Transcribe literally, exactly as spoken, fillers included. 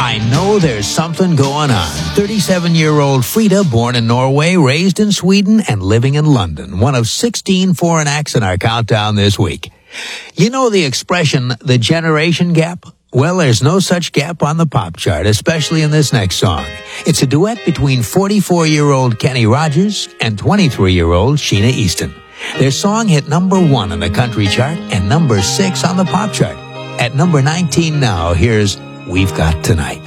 I Know There's Something Going On. thirty-seven-year-old Frida, born in Norway, raised in Sweden, and living in London. One of sixteen foreign acts in our countdown this week. You know the expression, the generation gap? Well, there's no such gap on the pop chart, especially in this next song. It's a duet between forty-four-year-old Kenny Rogers and twenty-three-year-old Sheena Easton. Their song hit number one on the country chart and number six on the pop chart. At number nineteen now, here's We've Got Tonight.